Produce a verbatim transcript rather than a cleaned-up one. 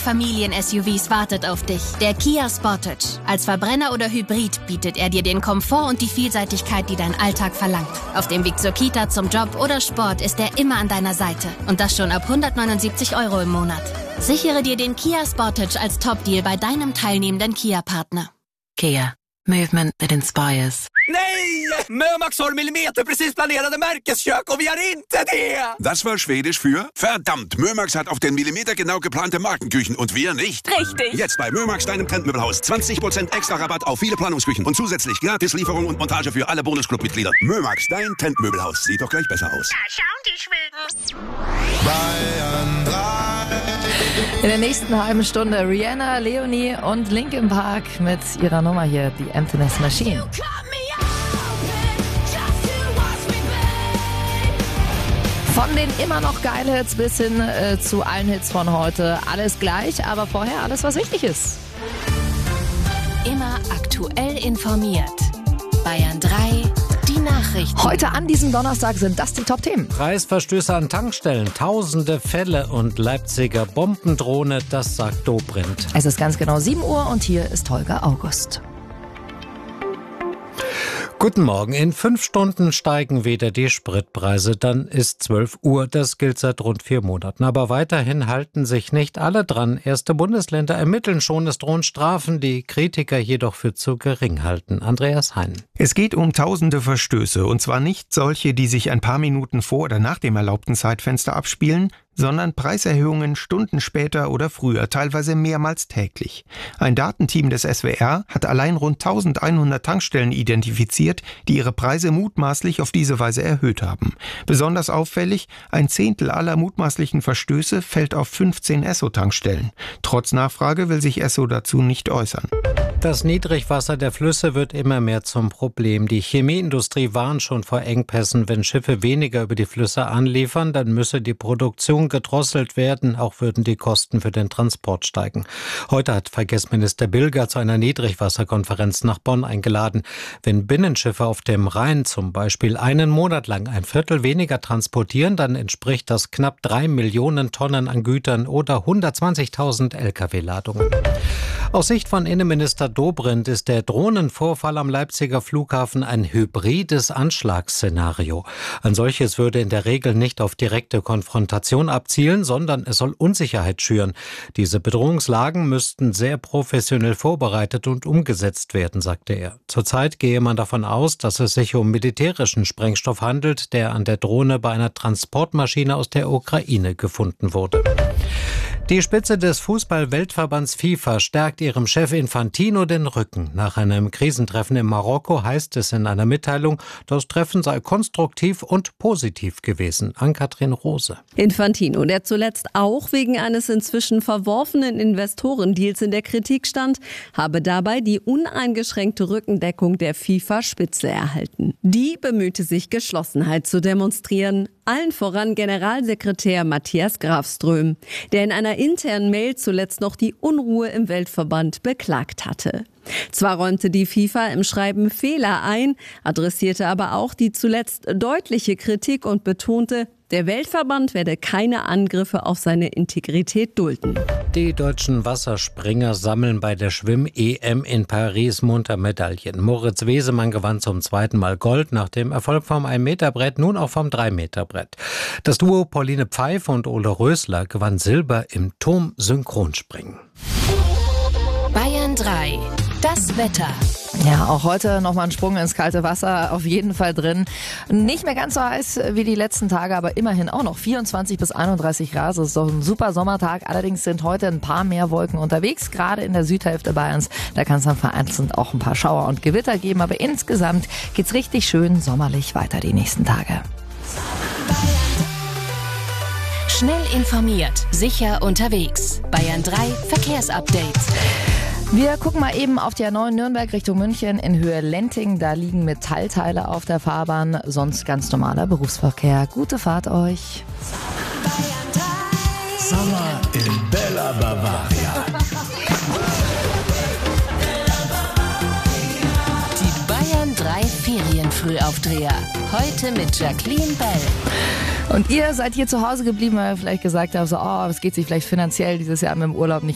Familien-S U Vs wartet auf dich. Der Kia Sportage. Als Verbrenner oder Hybrid bietet er dir den Komfort und die Vielseitigkeit, die dein Alltag verlangt. Auf dem Weg zur Kita, zum Job oder Sport ist er immer an deiner Seite. Und das schon ab hundertneunundsiebzig Euro im Monat. Sichere dir den Kia Sportage als Top-Deal bei deinem teilnehmenden Kia-Partner. Kia. Movement that inspires. Nej! Mömax har millimeterprecis planerade Märkeskök och vi har inte det! Das war Schwedisch für verdammt, Mömax hat auf den Millimeter genau geplante Markenküchen und wir nicht. Richtig. Jetzt bei Mömax, deinem Trendmöbelhaus. zwanzig Prozent extra Rabatt auf viele Planungsküchen und zusätzlich gratis Lieferung und Montage für alle Bonusclub-Mitglieder. Mömax, dein Trendmöbelhaus. Sieht doch gleich besser aus. Da schauen die Schweden. Bayern drei. In der nächsten halben Stunde Rihanna, Leonie und Linkin Park mit ihrer Nummer hier, die Emptiness Machine. Von den immer noch geilen Hits bis hin äh, zu allen Hits von heute. Alles gleich, aber vorher alles, was wichtig ist. Immer aktuell informiert. Bayern drei, die Nachrichten. Heute an diesem Donnerstag sind das die Top-Themen. Preisverstöße an Tankstellen, tausende Fälle und Leipziger Bombendrohne, das sagt Dobrindt. Es ist ganz genau sieben Uhr und hier ist Holger August. Guten Morgen. In fünf Stunden steigen wieder die Spritpreise. Dann ist zwölf Uhr. Das gilt seit rund vier Monaten. Aber weiterhin halten sich nicht alle dran. Erste Bundesländer ermitteln schon. Es drohen Strafen, die Kritiker jedoch für zu gering halten. Andreas Hein. Es geht um tausende Verstöße. Und zwar nicht solche, die sich ein paar Minuten vor oder nach dem erlaubten Zeitfenster abspielen, sondern Preiserhöhungen Stunden später oder früher, teilweise mehrmals täglich. Ein Datenteam des S W R hat allein rund eintausendeinhundert Tankstellen identifiziert, die ihre Preise mutmaßlich auf diese Weise erhöht haben. Besonders auffällig, ein Zehntel aller mutmaßlichen Verstöße fällt auf fünfzehn Esso-Tankstellen. Trotz Nachfrage will sich Esso dazu nicht äußern. Das Niedrigwasser der Flüsse wird immer mehr zum Problem. Die Chemieindustrie warnt schon vor Engpässen. Wenn Schiffe weniger über die Flüsse anliefern, dann müsse die Produktion gedrosselt werden. Auch würden die Kosten für den Transport steigen. Heute hat Verkehrsminister Bilger zu einer Niedrigwasserkonferenz nach Bonn eingeladen. Wenn Binnenschiffe auf dem Rhein zum Beispiel einen Monat lang ein Viertel weniger transportieren, dann entspricht das knapp drei Millionen Tonnen an Gütern oder hundertzwanzigtausend L K W-Ladungen. Aus Sicht von Innenminister Dobrindt ist der Drohnenvorfall am Leipziger Flughafen ein hybrides Anschlagsszenario. Ein solches würde in der Regel nicht auf direkte Konfrontation abzielen, sondern es soll Unsicherheit schüren. Diese Bedrohungslagen müssten sehr professionell vorbereitet und umgesetzt werden, sagte er. Zurzeit gehe man davon aus, dass es sich um militärischen Sprengstoff handelt, der an der Drohne bei einer Transportmaschine aus der Ukraine gefunden wurde. Die Spitze des Fußball-Weltverbands FIFA stärkt ihrem Chef Infantino den Rücken. Nach einem Krisentreffen in Marokko heißt es in einer Mitteilung, das Treffen sei konstruktiv und positiv gewesen. Ann-Kathrin Rose. Infantino, der zuletzt auch wegen eines inzwischen verworfenen Investorendeals in der Kritik stand, habe dabei die uneingeschränkte Rückendeckung der FIFA-Spitze erhalten. Die bemühte sich, Geschlossenheit zu demonstrieren. Allen voran Generalsekretär Matthias Grafström, der in einer internen Mail zuletzt noch die Unruhe im Weltverband beklagt hatte. Zwar räumte die FIFA im Schreiben Fehler ein, adressierte aber auch die zuletzt deutliche Kritik und betonte, der Weltverband werde keine Angriffe auf seine Integrität dulden. Die deutschen Wasserspringer sammeln bei der Schwimm-E M in Paris munter Medaillen. Moritz Wesemann gewann zum zweiten Mal Gold, nach dem Erfolg vom ein Meter Brett, nun auch vom drei Meter Brett. Das Duo Pauline Pfeiffer und Ole Rösler gewann Silber im Turm-Synchronspringen. Bayern drei. Das Wetter. Ja, auch heute nochmal ein Sprung ins kalte Wasser, auf jeden Fall drin. Nicht mehr ganz so heiß wie die letzten Tage, aber immerhin auch noch vierundzwanzig bis einunddreißig Grad. Das ist doch ein super Sommertag. Allerdings sind heute ein paar mehr Wolken unterwegs, gerade in der Südhälfte Bayerns. Da kann es dann vereinzelt auch ein paar Schauer und Gewitter geben. Aber insgesamt geht's richtig schön sommerlich weiter die nächsten Tage. Schnell informiert, sicher unterwegs. Bayern drei Verkehrsupdate. Wir gucken mal eben auf die A neun Nürnberg Richtung München in Höhe Lenting. Da liegen Metallteile auf der Fahrbahn. Sonst ganz normaler Berufsverkehr. Gute Fahrt euch. Sommer in Bella Bavaria. Die Bayern drei Ferienfrühaufdreher. Heute mit Jacqueline Bell. Und ihr seid hier zu Hause geblieben, weil ihr vielleicht gesagt habt, so, oh, es geht sich vielleicht finanziell dieses Jahr mit dem Urlaub nicht